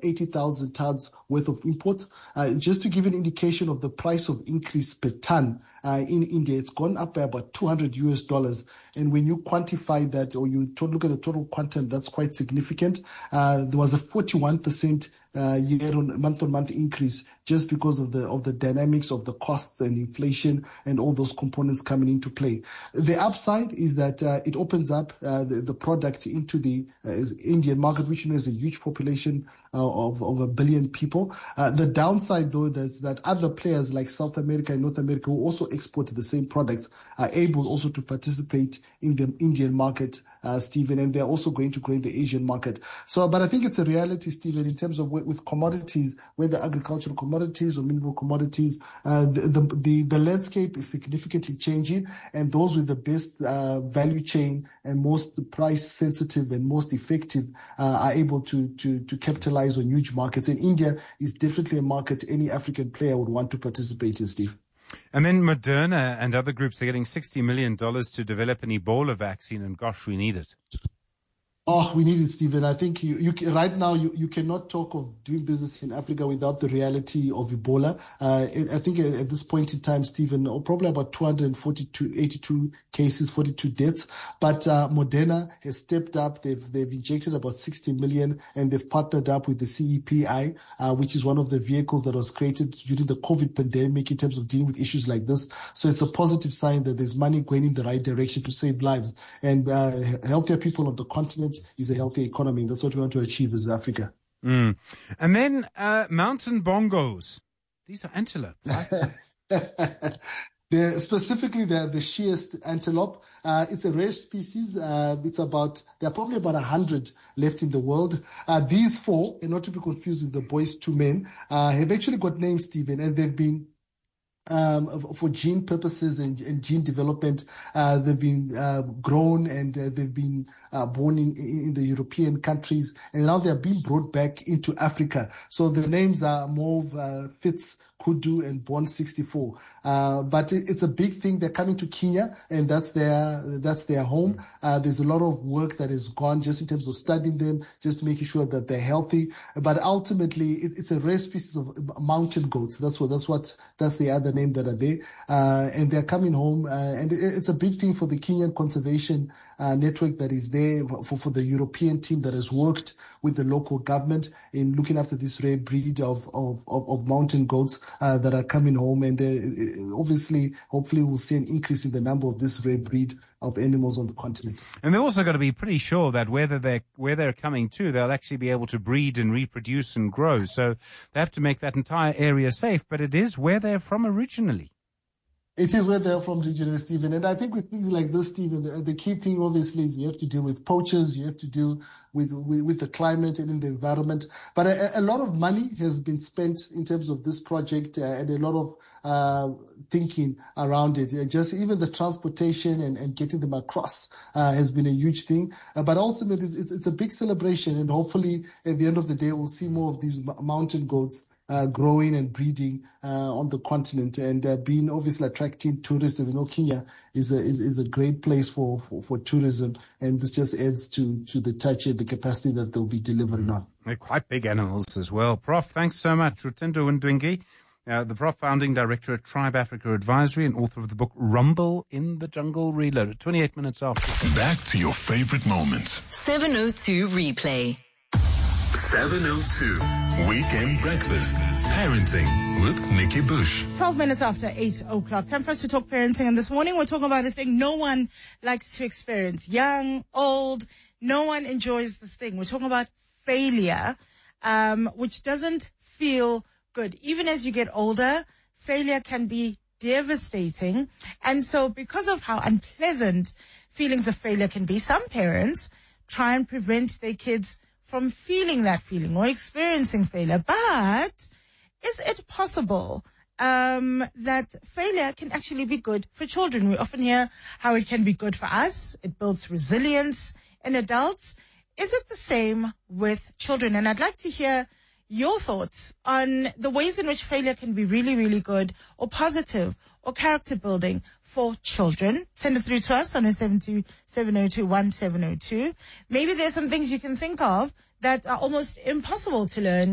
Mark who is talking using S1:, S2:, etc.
S1: 80,000 tons worth of imports. Just to give an indication of the price of increase per ton in India, it's gone up by about $200. And when you quantify that, or you look at the total quantum, that's quite significant. There was a 41% month-on-month increase just because of the dynamics of the costs and inflation and all those components coming into play. The upside is that it opens up the product into the Indian market, which has a huge population of 1 billion people. The downside, though, is that other players like South America and North America who also export the same products are able also to participate in the Indian market, Stephen, and they're also going to grow in the Asian market. But I think it's a reality, Stephen, in terms of with commodities, whether agricultural commodities or mineral commodities, the landscape is significantly changing, and those with the best value chain and most price sensitive and most effective are able to capitalize on huge markets. And India is definitely a market any African player would want to participate in, Steve.
S2: And then Moderna and other groups are getting $60 million to develop an Ebola vaccine, and gosh, we need it.
S1: Oh, we need it, Stephen. I think right now you cannot talk of doing business in Africa without the reality of Ebola. I think at this point in time, Stephen, probably about 82 cases, 42 deaths. But Moderna has stepped up. They've injected about 60 million, and they've partnered up with the CEPI, which is one of the vehicles that was created during the COVID pandemic in terms of dealing with issues like this. So it's a positive sign that there's money going in the right direction to save lives. And healthier people on the continent is a healthy economy. That's what we want to achieve as Africa.
S2: And then mountain bongos. These are antelope, right?
S1: Specifically, they're the shearest antelope. It's a rare species. There are probably about 100 left in the world. These four, and not to be confused with the boys to men, have actually got names, Stephen, and they've been for gene purposes and gene development, they've been grown and they've been born in the European countries, and now they're being brought back into Africa. So the names are Mauve, Fitz, Kudu, and Bond 64. But it's a big thing. They're coming to Kenya, and that's their home. There's a lot of work that has gone just in terms of studying them, just making sure that they're healthy. But ultimately, it's a rare species of mountain goats. That's the other name that are there. And they're coming home, and it's a big thing for the Kenyan conservation network that is there, for the European team that has worked with the local government in looking after this rare breed of mountain goats that are coming home. And obviously, hopefully we'll see an increase in the number of this rare breed of animals on the continent.
S2: And they're also got to be pretty sure that where they're coming to, they'll actually be able to breed and reproduce and grow. So they have to make that entire area safe, but it is where they're from originally.
S1: It is where they're from originally, Stephen. And I think with things like this, Stephen, the key thing obviously is you have to deal with poachers, you have to deal with the climate and in the environment. But a lot of money has been spent in terms of this project, and a lot of thinking around it. Just even the transportation and getting them across has been a huge thing. But ultimately, it's a big celebration, and hopefully at the end of the day, we'll see more of these mountain goats growing and breeding on the continent, and being obviously attracting tourists. And Kenya is a great place for tourism, and this just adds to the touch and the capacity that they'll be delivering on.
S2: They're quite big animals as well. Prof, thanks so much. Rutendo Ndwingi, the Prof, founding director at Tribe Africa Advisory and author of the book Rumble in the Jungle Reloaded. 28 minutes after.
S3: Back to your favorite moments.
S4: 702 Replay.
S3: 702 Weekend Breakfast. Parenting with Nikki Bush.
S5: 12 minutes after 8 o'clock. Time for us to talk parenting. And this morning we're talking about a thing no one likes to experience. Young, old, no one enjoys this thing. We're talking about failure, which doesn't feel good. Even as you get older, failure can be devastating. And so because of how unpleasant feelings of failure can be, some parents try and prevent their kids from feeling that feeling or experiencing failure. But is it possible that failure can actually be good for children? We often hear how it can be good for us. It builds resilience in adults. Is it the same with children? And I'd like to hear your thoughts on the ways in which failure can be really, really good or positive or character building for children. Send it through to us on 072-702-1702. Maybe there's some things you can think of that are almost impossible to learn